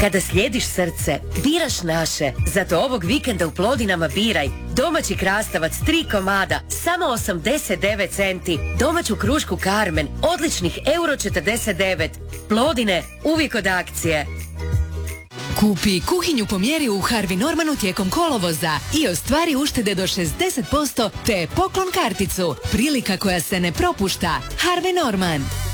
Kada slijediš srce, biraš naše. Zato ovog vikenda u Plodinama biraj domaći krastavac 3 komada, samo 89 centi. Domaću krušku Carmen, odličnih €49. Plodine, uvijek od akcije. Kupi kuhinju po mjeri u Harvey Normanu tijekom kolovoza i ostvari uštede do 60% te poklon karticu. Prilika koja se ne propušta. Harvey Norman.